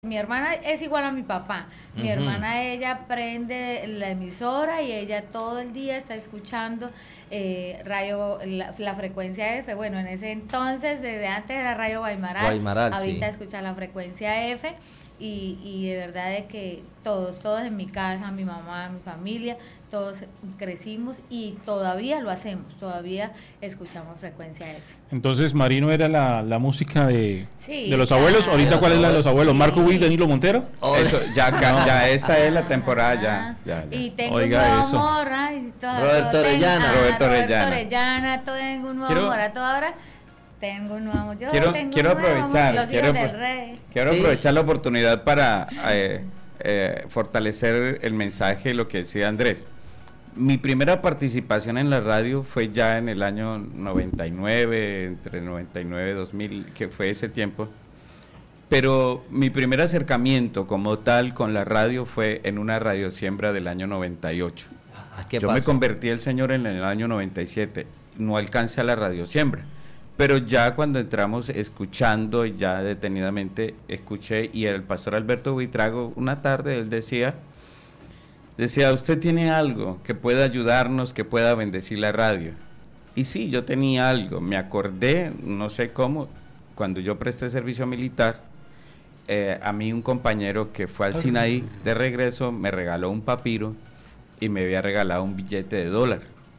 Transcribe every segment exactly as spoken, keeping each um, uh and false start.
Mi hermana es igual a mi papá. Mi uh-huh. hermana, ella prende la emisora y ella todo el día está escuchando eh, radio, la, la frecuencia F. Bueno, en ese entonces, desde antes era Radio Guaymaral. Guaymaral ahorita sí. escucha la frecuencia F. Y, y de verdad de que todos, todos en mi casa, mi mamá, mi familia, todos crecimos y todavía lo hacemos, todavía escuchamos frecuencia F. Entonces, Marino era la, la música de, sí, de los abuelos. Ahorita, ¿cuál es la de los abuelos? Sí. ¿Marco Witt, Danilo Montero? Oh, eso, ya, no. ya esa es la temporada, ya. ya, ya. Y tengo Oiga un nuevo eso. amor, y todo, Roberto todo Orellana. Tengo, Roberto Orellana. Roberto Orellana, tengo un nuevo Quiero, amor a toda hora. Tengo un nuevo amor. Yo quiero, tengo quiero un nuevo aprovechar, amor. Los quiero, hijos del rey. Quiero sí. aprovechar la oportunidad para eh, eh, fortalecer el mensaje, lo que decía Andrés. Mi primera participación en la radio fue ya en el año noventa y nueve, entre noventa y nueve y dos mil, que fue ese tiempo. Pero mi primer acercamiento como tal con la radio fue en una radiosiembra del año noventa y ocho. ¿Qué Yo pasó? me convertí el señor en el año noventa y siete. No alcancé a la radiosiembra. Pero ya cuando entramos escuchando, ya detenidamente escuché, y el pastor Alberto Buitrago, una tarde él decía, decía, usted tiene algo que pueda ayudarnos, que pueda bendecir la radio. Y sí, yo tenía algo, me acordé, no sé cómo, cuando yo presté servicio militar, eh, a mí un compañero que fue al Sinaí de regreso me regaló un papiro y me había regalado un billete de dólar.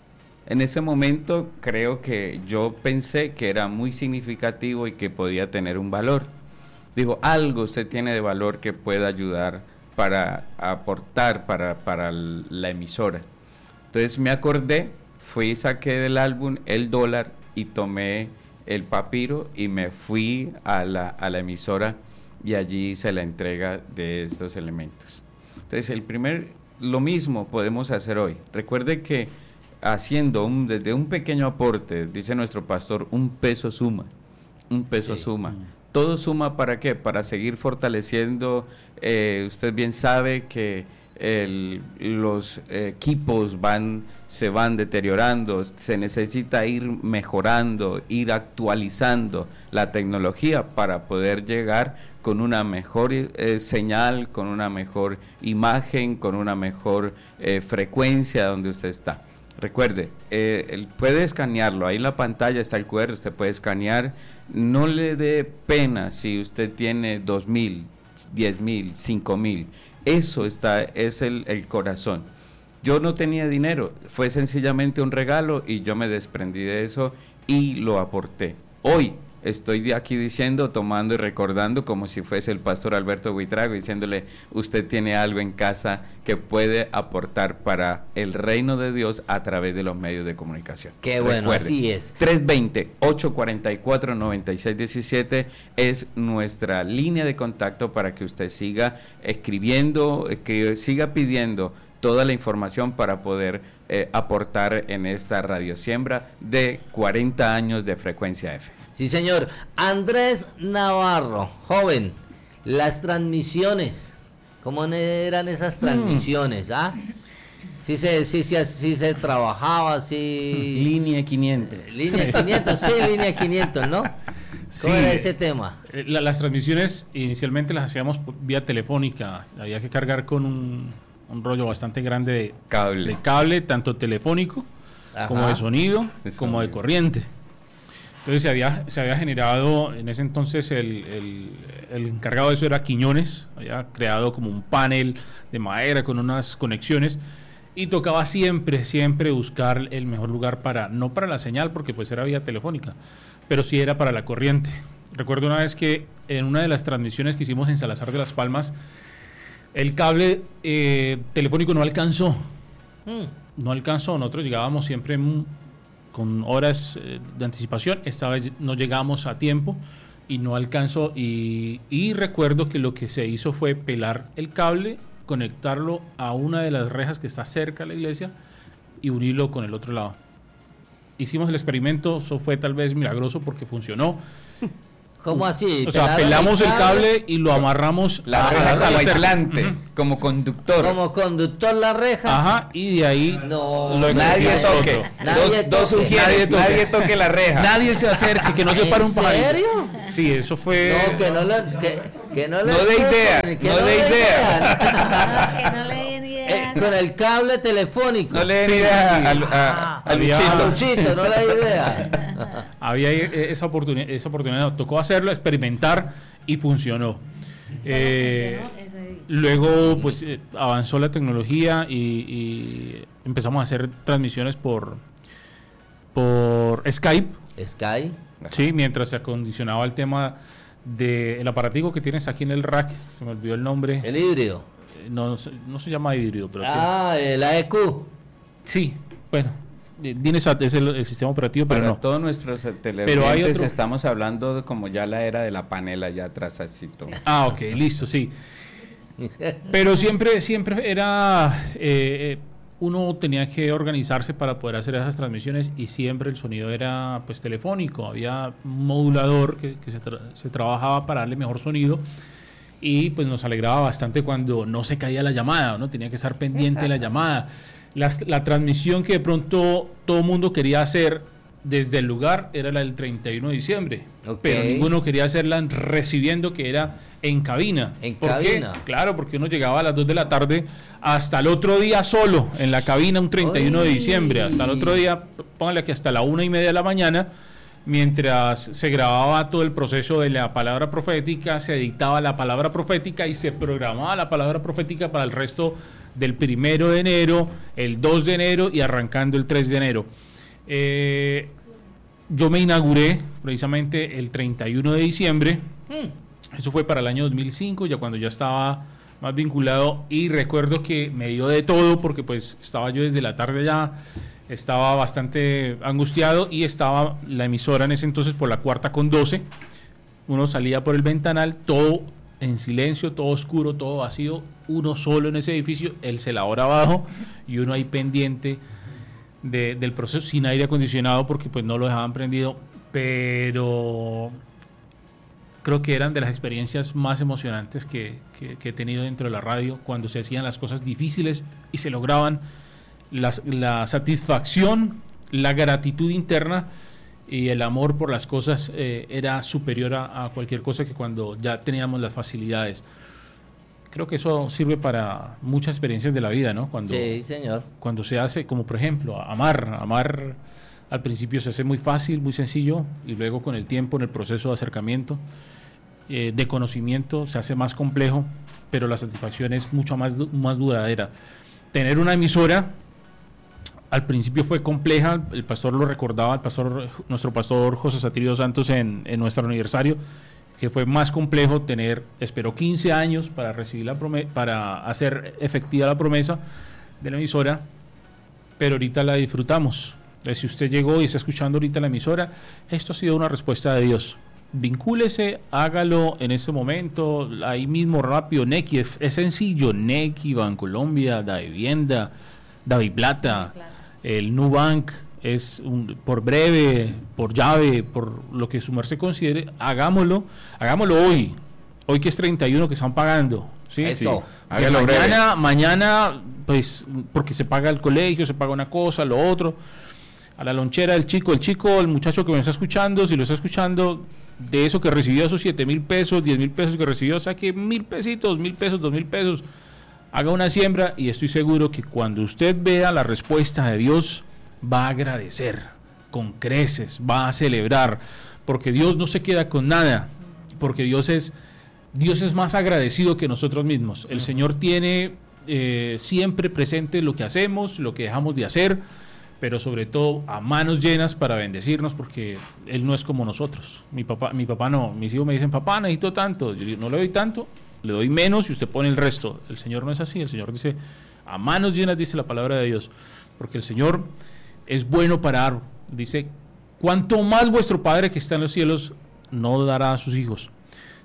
En ese momento creo que yo pensé que era muy significativo y que podía tener un valor. Dijo, algo usted tiene de valor que pueda ayudar para aportar para, para la emisora. Entonces me acordé, fui, saqué del álbum el dólar y tomé el papiro y me fui a la, a la emisora y allí hice la entrega de estos elementos. Entonces el primer, lo mismo podemos hacer hoy. Recuerde que haciendo un, desde un pequeño aporte, dice nuestro pastor, un peso suma, un peso sí. suma. Todo suma, ¿para qué? Para seguir fortaleciendo. Eh, usted bien sabe que el, los eh, equipos van, se van deteriorando, se necesita ir mejorando, ir actualizando la tecnología para poder llegar con una mejor eh, señal, con una mejor imagen, con una mejor eh, frecuencia donde usted está. Recuerde, eh, él puede escanearlo, ahí en la pantalla está el cu erre, usted puede escanear, no le dé pena si usted tiene dos mil, diez mil, cinco mil, eso está, es el, el corazón. Yo no tenía dinero, fue sencillamente un regalo y yo me desprendí de eso y lo aporté. Hoy estoy aquí diciendo, tomando y recordando como si fuese el pastor Alberto Buitrago, diciéndole, usted tiene algo en casa que puede aportar para el reino de Dios a través de los medios de comunicación. Qué bueno, Recuerde, así es. tres dos cero, ocho cuatro cuatro, nueve seis uno siete es nuestra línea de contacto para que usted siga escribiendo, que siga pidiendo toda la información para poder eh, aportar en esta radiosiembra de cuarenta años de frecuencia F. Sí, señor. Andrés Navarro, joven, las transmisiones, ¿cómo eran esas transmisiones? Mm. ¿Ah? Sí se, sí, sí, sí se trabajaba, sí. Línea quinientos. Línea quinientos, sí, línea quinientos, ¿no? ¿Cómo sí, era ese tema? La, las transmisiones inicialmente las hacíamos vía telefónica, había que cargar con un, un rollo bastante grande de cable, de cable tanto telefónico, ajá, como de sonido, de como sonido, de corriente. Entonces se había, se había generado, en ese entonces el, el, el encargado de eso era Quiñones, había creado como un panel de madera con unas conexiones y tocaba siempre, siempre buscar el mejor lugar para, no para la señal porque pues era vía telefónica, pero sí era para la corriente. Recuerdo una vez que en una de las transmisiones que hicimos en Salazar de las Palmas, el cable eh, telefónico no alcanzó, mm. no alcanzó, nosotros llegábamos siempre en con horas eh, de anticipación, esta vez no llegamos a tiempo y no alcanzó y, y recuerdo que lo que se hizo fue pelar el cable, conectarlo a una de las rejas que está cerca de la iglesia y unirlo con el otro lado. Hicimos el experimento, eso fue tal vez milagroso porque funcionó. ¿Cómo así? O sea, pelamos el cable y lo amarramos la a reja la como reja. aislante, Uh-huh. como conductor. Como conductor la reja. Ajá, y de ahí No, lo Nadie exigimos toque. otro. Nadie dos, dos toque. sugieres, Nadie toque. nadie toque la reja. Nadie se acerque, que no se pare un pajarito. ¿En serio? Sí, eso fue. No, que no lo, que, que no lo No de escuchen, ideas, que no de le ideas. No, que no le den Eh, ideas. con el cable telefónico. No le den Sí, idea sí. a, a, a Había- Luchito. Luchito, no la idea. Había esa oportunidad, esa oportunidad, tocó hacerlo, experimentar y funcionó. Eh, funcionó ese día. luego, pues eh, avanzó la tecnología y, y empezamos a hacer transmisiones por por Skype, Sky. sí, mientras se acondicionaba el tema del aparatico que tienes aquí en el rack, se me olvidó el nombre, El híbrido. Eh, no, no se- no se llama híbrido, pero Ah, el A E Q. sí, bueno, eh, DineSat es el, el sistema operativo, pero Para no. todos nuestros eh, Pero hay televidentes otro- estamos hablando de como ya la era de la panela ya atrás así todo. Ah, ok, listo, sí. Pero siempre, siempre era, eh, eh, uno tenía que organizarse para poder hacer esas transmisiones y siempre el sonido era pues telefónico. Había un modulador que, que se, tra- se trabajaba para darle mejor sonido y pues nos alegraba bastante cuando no se caía la llamada, ¿no? Tenía que estar pendiente de la llamada. Las- la transmisión que de pronto todo el mundo quería hacer desde el lugar era la del treinta y uno de diciembre, Ok. pero ninguno quería hacerla recibiendo, que era en cabina. En ¿Por cabina. qué? Claro, porque uno llegaba a las dos de la tarde hasta el otro día solo en la cabina, un treinta y uno de Ay. diciembre, hasta el otro día, póngale que hasta la una y media de la mañana, mientras se grababa todo el proceso de la palabra profética, se editaba la palabra profética y se programaba la palabra profética para el resto del primero de enero, el dos de enero y arrancando el tres de enero. Eh, yo me inauguré precisamente el treinta y uno de diciembre. Eso fue para el año dos mil cinco, ya cuando ya estaba más vinculado, y recuerdo que me dio de todo porque pues estaba yo desde la tarde ya, estaba bastante angustiado y estaba la emisora en ese entonces por la cuarta con doce. Uno salía por el ventanal, todo en silencio, todo oscuro, todo vacío, uno solo en ese edificio, el celador abajo y uno ahí pendiente de, del proceso sin aire acondicionado porque pues no lo dejaban prendido, pero creo que eran de las experiencias más emocionantes que, que, que he tenido dentro de la radio, cuando se hacían las cosas difíciles y se lograban, las, la satisfacción, la gratitud interna y el amor por las cosas eh, era superior a, a cualquier cosa que cuando ya teníamos las facilidades. Creo que eso sirve para muchas experiencias de la vida, ¿no? Cuando, Sí, señor. cuando se hace, como por ejemplo, amar, amar al principio se hace muy fácil, muy sencillo, y luego con el tiempo, en el proceso de acercamiento, eh, de conocimiento, se hace más complejo, pero la satisfacción es mucho más, du- más duradera. Tener una emisora, al principio fue compleja, el pastor lo recordaba, el pastor, nuestro pastor José Satirio Santos en, en nuestro aniversario, que fue más complejo tener, esperó quince años para recibir la prome- para hacer efectiva la promesa de la emisora, pero ahorita la disfrutamos. Entonces, si usted llegó y está escuchando ahorita la emisora, esto ha sido una respuesta de Dios. Vincúlese, hágalo en este momento, ahí mismo rápido. Nequi, es, es sencillo. Nequi, Bancolombia, Da Vivienda, David Plata, Plata. el Nubank, es un, por breve, por llave, por lo que su merced considere, hagámoslo, hagámoslo hoy, hoy que es treinta y uno que están pagando, ¿sí? Eso. Sí. Hágalo breve. mañana, mañana, pues, porque se paga el colegio, se paga una cosa, lo otro, a la lonchera del chico, el chico, el muchacho que me está escuchando, si lo está escuchando, de eso que recibió esos siete mil pesos, diez mil pesos que recibió, saque mil pesitos, mil pesos, dos mil pesos, haga una siembra y estoy seguro que cuando usted vea la respuesta de Dios, va a agradecer con creces, va a celebrar, porque Dios no se queda con nada, porque Dios es, Dios es más agradecido que nosotros mismos. El Señor tiene eh, siempre presente lo que hacemos, lo que dejamos de hacer, pero sobre todo a manos llenas para bendecirnos, porque Él no es como nosotros. Mi papá, mi papá no, mis hijos me dicen, papá, necesito tanto. Yo digo, no le doy tanto, le doy menos y usted pone el resto. El Señor no es así, el Señor dice, a manos llenas, dice la palabra de Dios, porque el Señor es bueno para dar. Dice, cuanto más vuestro Padre que está en los cielos no dará a sus hijos.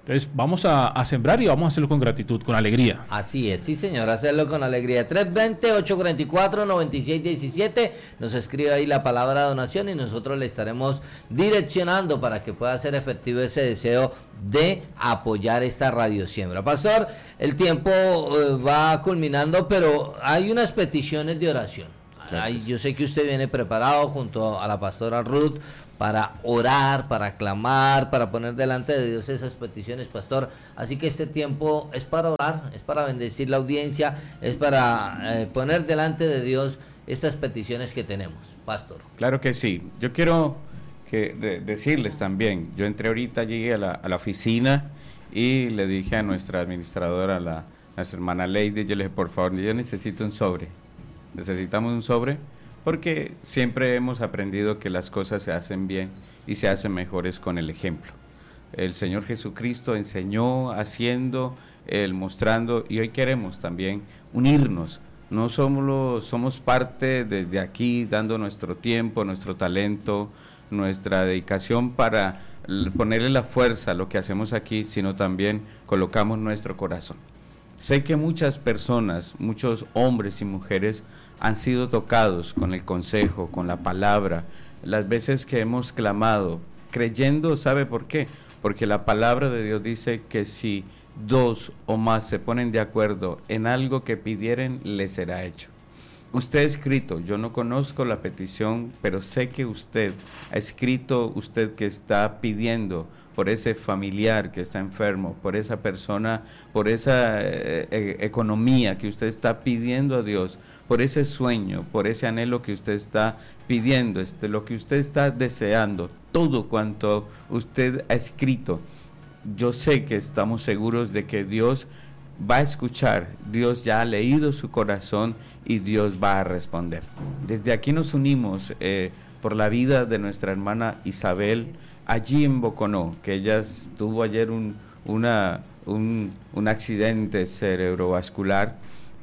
Entonces vamos a, a sembrar y vamos a hacerlo con gratitud, con alegría. Así es, sí señor, hacerlo con alegría. tres dos cero, ocho cuatro cuatro, nueve seis uno siete, nos escribe ahí la palabra donación y nosotros le estaremos direccionando para que pueda ser efectivo ese deseo de apoyar esta Radio Siembra. Pastor, el tiempo eh, va culminando, pero hay unas peticiones de oración. Claro. Ay, yo sé que usted viene preparado junto a la pastora Ruth para orar, para clamar, para poner delante de Dios esas peticiones, pastor. Así que este tiempo es para orar, es para bendecir la audiencia, es para eh, poner delante de Dios estas peticiones que tenemos, pastor. Claro que sí. Yo quiero que de, decirles también, yo entré ahorita, llegué a la, a la oficina y le dije a nuestra administradora, la, nuestra hermana Lady, yo le dije, por favor, yo necesito un sobre. Necesitamos un sobre. Porque siempre hemos aprendido que las cosas se hacen bien y se hacen mejores con el ejemplo. El Señor Jesucristo enseñó haciendo, Él mostrando, y hoy queremos también unirnos. No somos, somos parte desde aquí, dando nuestro tiempo, nuestro talento, nuestra dedicación para ponerle la fuerza a lo que hacemos aquí, sino también colocamos nuestro corazón. Sé que muchas personas, muchos hombres y mujeres han sido tocados con el consejo, con la palabra, las veces que hemos clamado, creyendo, ¿sabe por qué? Porque la palabra de Dios dice que si dos o más se ponen de acuerdo en algo que pidieren, les será hecho. Usted ha escrito, yo no conozco la petición, pero sé que usted ha escrito, usted que está pidiendo por ese familiar que está enfermo, por esa persona, por esa eh, eh, economía que usted está pidiendo a Dios, por ese sueño, por ese anhelo que usted está pidiendo, este, lo que usted está deseando, todo cuanto usted ha escrito. Yo sé que estamos seguros de que Dios va a escuchar, Dios ya ha leído su corazón y Dios va a responder. Desde aquí nos unimos eh, por la vida de nuestra hermana Isabel, allí en Boconó, que ella tuvo ayer un, una, un, un accidente cerebrovascular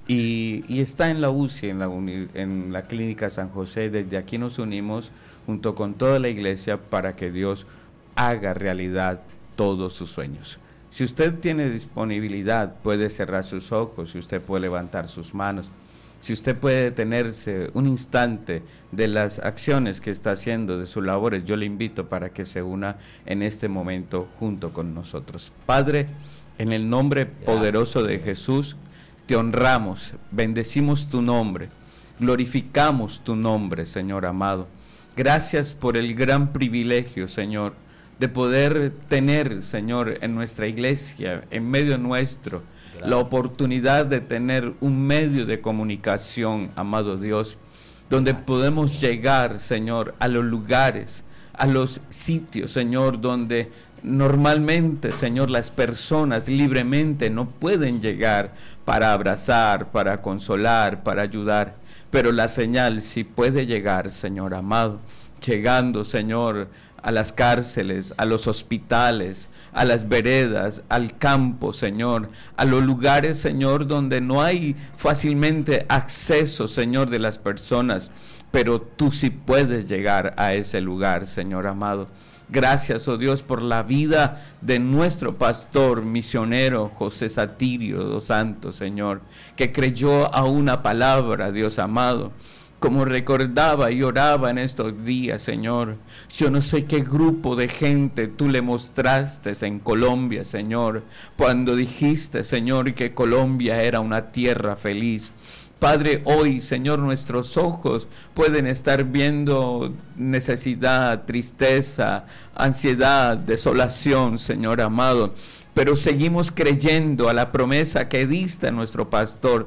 y, y está en la U C I, en la, uni, en la Clínica San José. Desde aquí nos unimos junto con toda la iglesia para que Dios haga realidad todos sus sueños. Si usted tiene disponibilidad, puede cerrar sus ojos, si usted puede levantar sus manos, si usted puede detenerse un instante de las acciones que está haciendo, de sus labores, yo le invito para que se una en este momento junto con nosotros. Padre, en el nombre poderoso de Jesús, te honramos, bendecimos tu nombre, glorificamos tu nombre, Señor amado. Gracias por el gran privilegio, Señor, de poder tener, Señor, en nuestra iglesia, en medio nuestro, gracias, la oportunidad de tener un medio de comunicación, amado Dios, donde gracias, podemos llegar, Señor, a los lugares, a los sitios, Señor, donde normalmente, Señor, las personas libremente no pueden llegar para abrazar, para consolar, para ayudar, pero la señal sí puede llegar, Señor amado, llegando, Señor, a las cárceles, a los hospitales, a las veredas, al campo, Señor, a los lugares, Señor, donde no hay fácilmente acceso, Señor, de las personas, pero tú sí puedes llegar a ese lugar, Señor amado. Gracias, oh Dios, por la vida de nuestro pastor misionero José Satirio dos Santos, Señor, que creyó a una palabra, Dios amado. Como recordaba y oraba en estos días, Señor, yo no sé qué grupo de gente tú le mostraste en Colombia, Señor, cuando dijiste, Señor, que Colombia era una tierra feliz. Padre, hoy, Señor, nuestros ojos pueden estar viendo necesidad, tristeza, ansiedad, desolación, Señor amado, pero seguimos creyendo a la promesa que diste a nuestro pastor,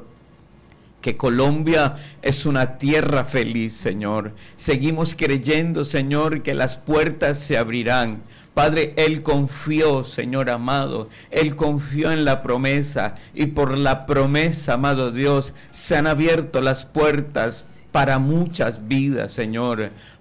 que Colombia es una tierra feliz, Señor. Seguimos creyendo, Señor, que las puertas se abrirán. Padre, Él confió, Señor amado, Él confió en la promesa, y por la promesa, amado Dios, se han abierto las puertas para muchas vidas, Señor,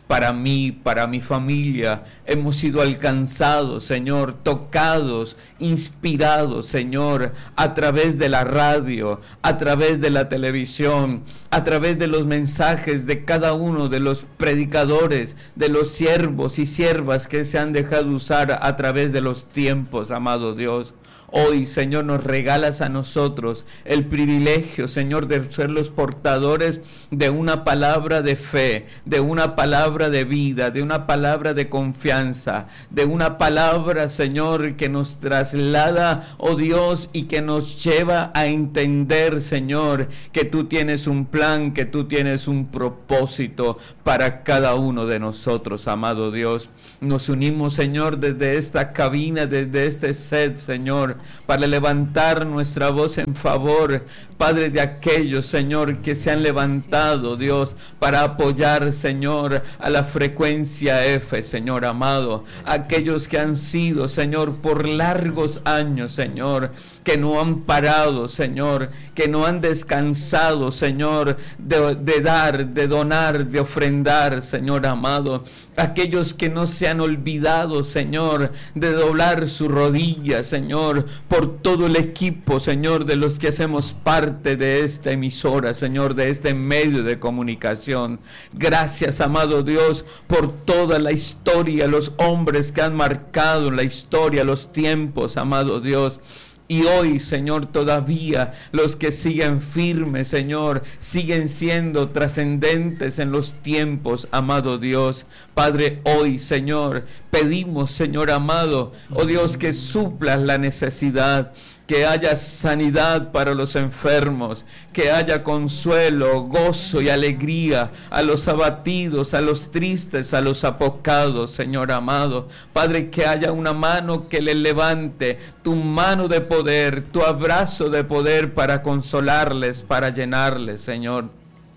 para mí, para mi familia. Hemos sido alcanzados, Señor, tocados, inspirados, Señor, a través de la radio, a través de la televisión, a través de los mensajes de cada uno de los predicadores, de los siervos y siervas que se han dejado usar a través de los tiempos, amado Dios. Hoy, Señor, nos regalas a nosotros el privilegio, Señor, de ser los portadores de una palabra de fe, de una palabra de vida, de una palabra de confianza, de una palabra, Señor, que nos traslada, oh Dios, y que nos lleva a entender, Señor, que tú tienes un plan, que tú tienes un propósito para cada uno de nosotros, amado Dios. Nos unimos, Señor, desde esta cabina, desde este set, Señor, para levantar nuestra voz en favor, Padre, de aquellos, Señor, que se han levantado, Dios, para apoyar, Señor, a la frecuencia F, Señor amado, aquellos que han sido, Señor, por largos años, Señor, que no han parado, Señor, que no han descansado, Señor, de, de dar, de donar, de ofrendar, Señor amado, aquellos que no se han olvidado, Señor, de doblar su rodilla, Señor, por todo el equipo, Señor, de los que hacemos parte de esta emisora, Señor, de este medio de comunicación. Gracias, amado Dios, por toda la historia, los hombres que han marcado la historia, los tiempos, amado Dios. Y hoy, Señor, todavía los que siguen firmes, Señor, siguen siendo trascendentes en los tiempos, amado Dios. Padre, hoy, Señor, pedimos, Señor amado, oh Dios, que suplas la necesidad, que haya sanidad para los enfermos, que haya consuelo, gozo y alegría a los abatidos, a los tristes, a los apocados, Señor amado. Padre, que haya una mano que le levante, tu mano de poder, tu abrazo de poder para consolarles, para llenarles, Señor.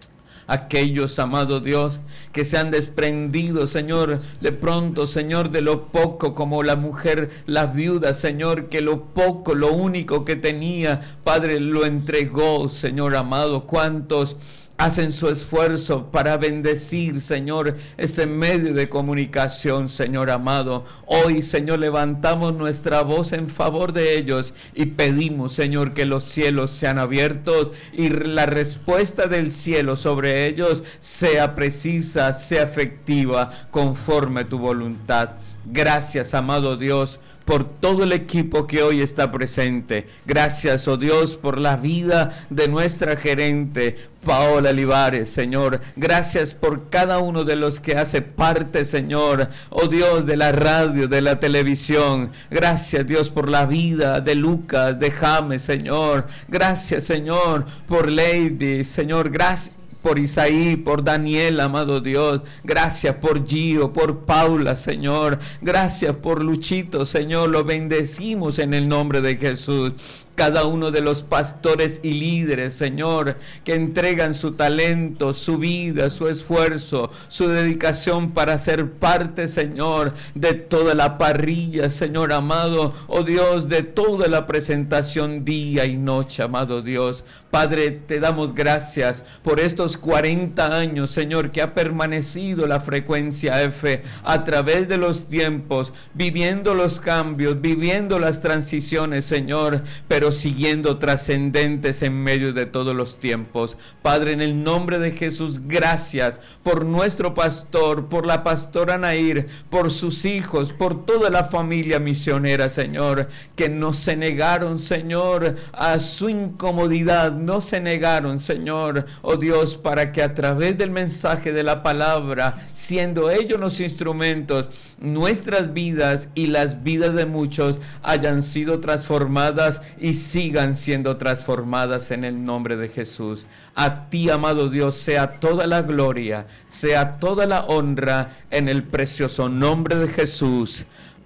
Aquellos, amado Dios, que se han desprendido, Señor, de pronto, Señor, de lo poco, como la mujer, la viuda, Señor, que lo poco, lo único que tenía, Padre, lo entregó, Señor amado. ¿Cuántos hacen su esfuerzo para bendecir, Señor, este medio de comunicación, Señor amado? Hoy, Señor, levantamos nuestra voz en favor de ellos y pedimos, Señor, que los cielos sean abiertos y la respuesta del cielo sobre ellos sea precisa, sea efectiva, conforme a tu voluntad. Gracias, amado Dios, por todo el equipo que hoy está presente. Gracias, oh Dios, por la vida de nuestra gerente, Paola Olivares, Señor. Gracias por cada uno de los que hace parte, Señor, oh Dios, de la radio, de la televisión. Gracias, Dios, por la vida de Lucas, de James, Señor. Gracias, Señor, por Lady, Señor. Gracias por Isaí, por Daniel, amado Dios. Gracias por Gio, por Paula, Señor. Gracias por Luchito, Señor. Lo bendecimos en el nombre de Jesús. Cada uno de los pastores y líderes, Señor, que entregan su talento, su vida, su esfuerzo, su dedicación para ser parte, Señor, de toda la parrilla, Señor amado, oh Dios, de toda la presentación día y noche, amado Dios. Padre, te damos gracias por estos cuarenta años, Señor, que ha permanecido la frecuencia F a través de los tiempos, viviendo los cambios, viviendo las transiciones, Señor, pero siguiendo trascendentes en medio de todos los tiempos. Padre, en el nombre de Jesús, gracias por nuestro pastor, por la pastora Nair, por sus hijos, por toda la familia misionera, Señor, que no se negaron, Señor, a su incomodidad, no se negaron, Señor, oh Dios, para que a través del mensaje de la palabra, siendo ellos los instrumentos, nuestras vidas y las vidas de muchos hayan sido transformadas y sigan siendo transformadas en el nombre de Jesús. A ti, amado Dios, sea toda la gloria, sea toda la honra en el precioso nombre de Jesús.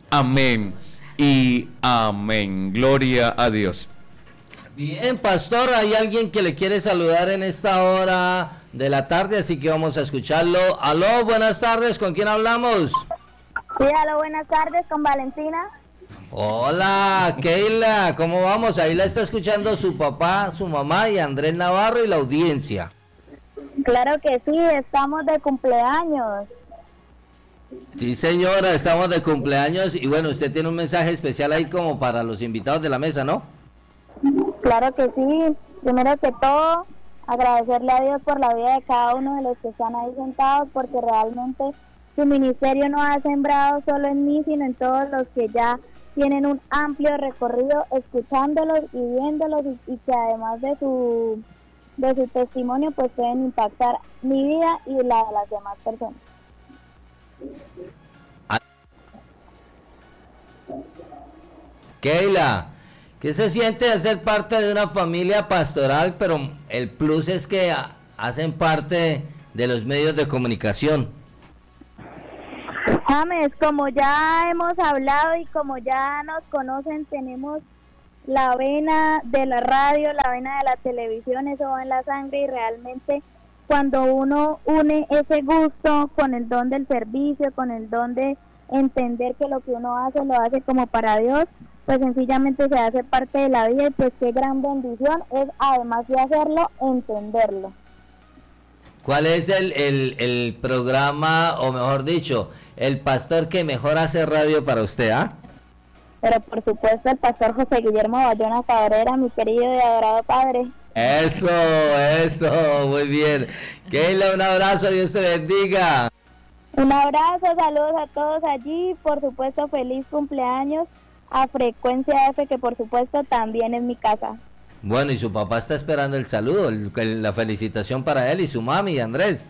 Amén y amén. Gloria a Dios. Bien, pastor, hay alguien que le quiere saludar en esta hora de la tarde, así que vamos a escucharlo. Aló, buenas tardes, ¿con quién hablamos? Sí, aló, buenas tardes, con Valentina. Hola, Keila, ¿cómo vamos? Ahí la está escuchando su papá, su mamá y Andrés Navarro y la audiencia. Claro que sí, estamos de cumpleaños. Sí, señora, estamos de cumpleaños y bueno, usted tiene un mensaje especial ahí como para los invitados de la mesa, ¿no? Claro que sí. Primero que todo, agradecerle a Dios por la vida de cada uno de los que están ahí sentados, porque realmente su ministerio no ha sembrado solo en mí, sino en todos los que ya tienen un amplio recorrido escuchándolos y viéndolos, y, y que además de su de su testimonio pues pueden impactar mi vida y la de las demás personas. Keila, ¿qué se siente de ser parte de una familia pastoral, pero el plus es que a, hacen parte de los medios de comunicación? James, como ya hemos hablado y como ya nos conocen, tenemos la vena de la radio, la vena de la televisión, eso va en la sangre, y realmente cuando uno une ese gusto con el don del servicio, con el don de entender que lo que uno hace lo hace como para Dios, pues sencillamente se hace parte de la vida, y pues qué gran bendición es, además de hacerlo, entenderlo. ¿Cuál es el, el, el programa, o mejor dicho, el pastor que mejor hace radio para usted, ah? Pero por supuesto el pastor José Guillermo Bayona Cabrera, mi querido y adorado padre. Eso, eso, muy bien. Keila, un abrazo, Dios te bendiga. Un abrazo, saludos a todos allí, por supuesto feliz cumpleaños a Frecuencia F, que por supuesto también es mi casa. Bueno, y su papá está esperando el saludo, el, el, la felicitación para él y su mami, Andrés.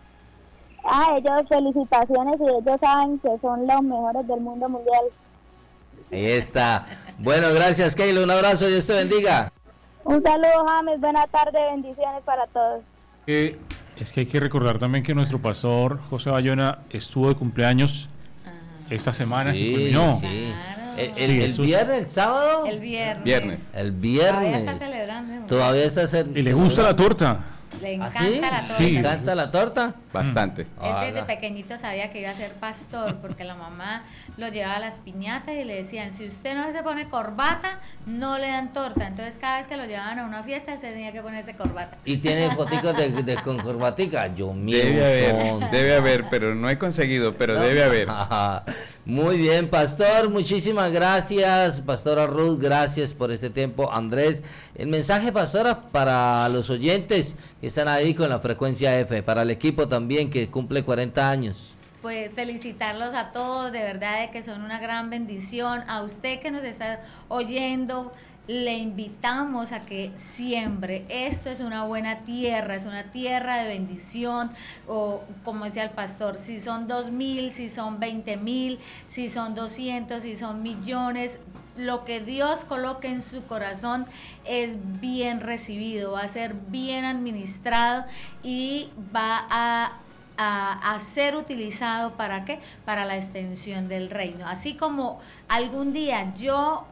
Ah, ellos felicitaciones, y ellos saben que son los mejores del mundo mundial. Ahí está. Bueno, gracias, Keila, un abrazo, Dios te bendiga. Un saludo, James, buena tarde, bendiciones para todos. Eh, es que hay que recordar también que nuestro pastor José Bayona estuvo de cumpleaños Ajá. esta semana. Sí, no. sí. El, el, sí, el viernes, el sábado. El viernes. Viernes. El viernes. Todavía está celebrando. Todavía está celebrando. Y le gusta la torta. Le encanta ¿Ah, sí? la torta. Sí. ¿Le encanta la torta? Bastante. Él desde pequeñito sabía que iba a ser pastor, porque la mamá lo llevaba a las piñatas y le decían, si usted no se pone corbata, no le dan torta. Entonces cada vez que lo llevaban a una fiesta, se tenía que ponerse corbata. ¿Y tiene foticos de, de con corbatica? Yo mío. Debe haber, debe haber, pero no he conseguido, pero no. debe haber. Muy bien, pastor, muchísimas gracias. Pastora Ruth, gracias por este tiempo. Andrés, el mensaje, pastora, para los oyentes que están ahí con la Frecuencia F, para el equipo también que cumple cuarenta años. Pues felicitarlos a todos, de verdad de que son una gran bendición. A usted que nos está oyendo, le invitamos a que siembre. Esto es una buena tierra, es una tierra de bendición, o como decía el pastor, si son dos mil, si son veinte mil, si son doscientos, si son millones, lo que Dios coloque en su corazón es bien recibido, va a ser bien administrado y va a A, a ser utilizado ¿para qué? Para la extensión del reino. Así como algún día yo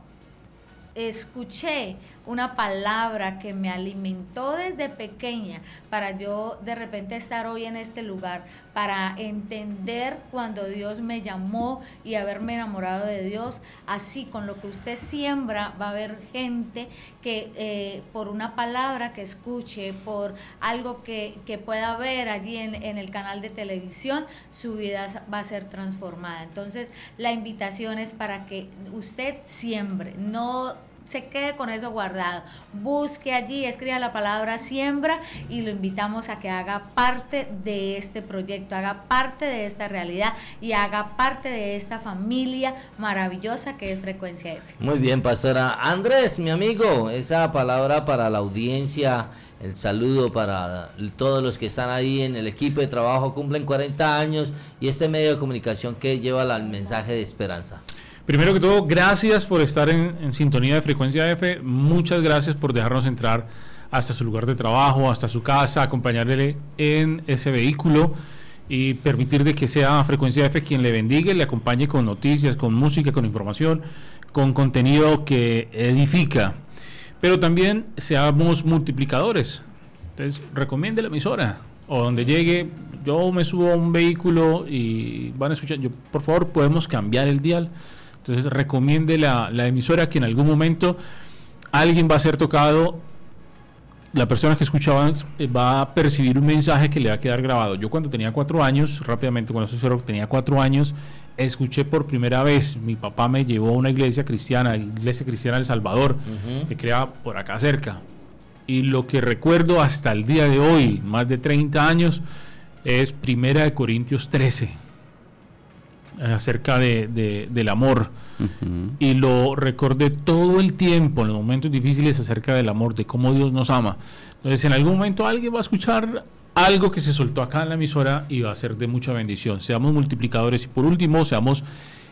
escuché una palabra que me alimentó desde pequeña para yo de repente estar hoy en este lugar, para entender cuando Dios me llamó y haberme enamorado de Dios. Así con lo que usted siembra va a haber gente que eh, por una palabra que escuche, por algo que, que pueda ver allí en, en el canal de televisión, su vida va a ser transformada. Entonces la invitación es para que usted siembre, no se quede con eso guardado, busque allí, escriba la palabra siembra, y lo invitamos a que haga parte de este proyecto, haga parte de esta realidad y haga parte de esta familia maravillosa que es Frecuencia F. Muy bien, pastora. Andrés, mi amigo, esa palabra para la audiencia, el saludo para todos los que están ahí en el equipo de trabajo, cumplen cuarenta años, y este medio de comunicación que lleva el mensaje de esperanza. Primero que todo, gracias por estar en, en sintonía de Frecuencia F. Muchas gracias por dejarnos entrar hasta su lugar de trabajo, hasta su casa, acompañarle en ese vehículo y permitir de que sea Frecuencia F quien le bendiga y le acompañe con noticias, con música, con información, con contenido que edifica. Pero también seamos multiplicadores. Entonces, recomiende la emisora, o donde llegue, yo me subo a un vehículo y van a escuchar, yo, por favor, podemos cambiar el dial. Entonces recomiende la, la emisora, que en algún momento alguien va a ser tocado la persona que escuchaba va a percibir un mensaje que le va a quedar grabado. Yo cuando tenía cuatro años, rápidamente cuando tenía cuatro años, escuché por primera vez, mi papá me llevó a una iglesia cristiana, iglesia cristiana del Salvador, uh-huh. que queda por acá cerca. Y lo que recuerdo hasta el día de hoy, más de treinta años, es Primera de Corintios trece, acerca de, de, del amor. Uh-huh. Y lo recordé todo el tiempo, en los momentos difíciles, acerca del amor, de cómo Dios nos ama. Entonces, en algún momento alguien va a escuchar algo que se soltó acá en la emisora y va a ser de mucha bendición. Seamos multiplicadores y, por último, seamos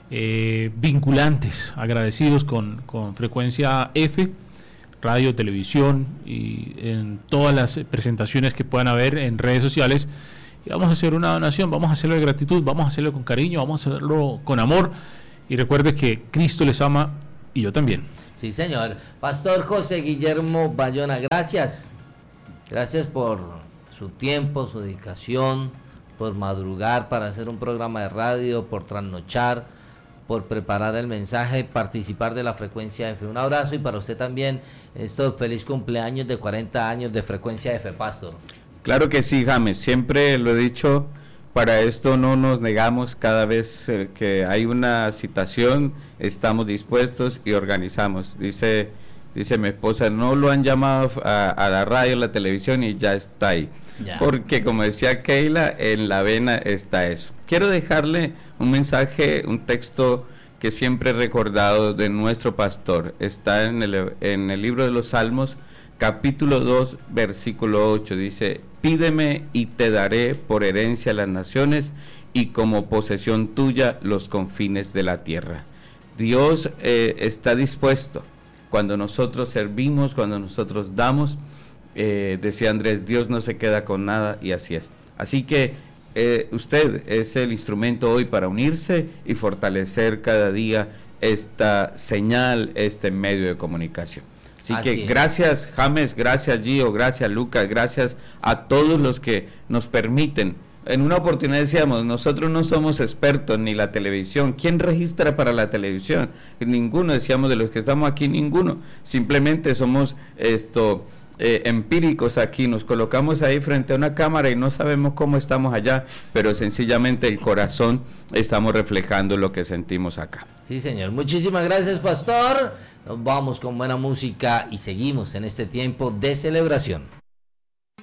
eh, vinculantes, agradecidos con, con Frecuencia F, radio, televisión y en todas las presentaciones que puedan haber en redes sociales. Y vamos a hacer una donación, vamos a hacerlo de gratitud, vamos a hacerlo con cariño, vamos a hacerlo con amor. Y recuerde que Cristo les ama y yo también. Sí, señor. Pastor José Guillermo Bayona, gracias. Gracias por su tiempo, su dedicación, por madrugar para hacer un programa de radio, por trasnochar, por preparar el mensaje, participar de la Frecuencia F. Un abrazo y para usted también, estos feliz cumpleaños de cuarenta años de Frecuencia F, Pastor. Claro que sí, James, siempre lo he dicho, para esto no nos negamos, cada vez eh, que hay una citación, estamos dispuestos y organizamos. Dice, dice mi esposa, no lo han llamado a, a la radio, a la televisión y ya está ahí. Ya. Porque como decía Keila, en la vena está eso. Quiero dejarle un mensaje, un texto que siempre he recordado de nuestro pastor. Está en el, en el libro de los Salmos, capítulo dos, versículo ocho. Dice, pídeme y te daré por herencia las naciones y como posesión tuya los confines de la tierra. Dios eh, está dispuesto. Cuando nosotros servimos, cuando nosotros damos, eh, decía Andrés, Dios no se queda con nada y así es. Así que eh, usted es el instrumento hoy para unirse y fortalecer cada día esta señal, este medio de comunicación. Así, Así que es. Gracias James, gracias Gio, gracias Lucas, gracias a todos los que nos permiten. En una oportunidad decíamos, nosotros no somos expertos ni la televisión. ¿Quién registra para la televisión? Ninguno, decíamos de los que estamos aquí, ninguno. Simplemente somos esto eh, empíricos aquí, nos colocamos ahí frente a una cámara y no sabemos cómo estamos allá, pero sencillamente el corazón estamos reflejando lo que sentimos acá. Sí, señor. Muchísimas gracias, pastor. Nos vamos con buena música y seguimos en este tiempo de celebración.